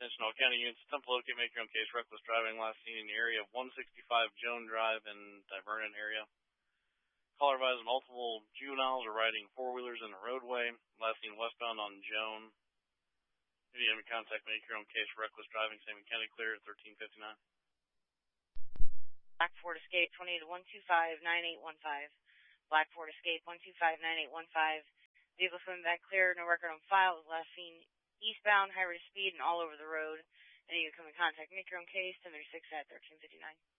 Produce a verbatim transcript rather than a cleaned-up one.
Attention all county units, attempt to locate, make your own case, reckless driving, last seen in the area of one sixty-five Joan Drive in Divernon area. Caller advised multiple juveniles are riding four-wheelers in the roadway, last seen westbound on Joan. If you have any contact, make your own case, reckless driving, Salmon County, clear at thirteen fifty-nine. Black Ford Escape, twenty to one two five nine eight one five. Black Ford Escape, one two five nine eight one five. Vehicle swimming back clear, no record on file, was last seen eastbound, high rate of speed, and all over the road. And you can come in contact, make your own case, ten thirty-six at thirteen fifty-nine.